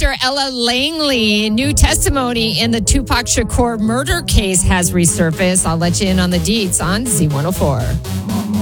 actor Ella Langley. New testimony in the Tupac Shakur murder case has resurfaced. I'll let you in on the deets on Z104.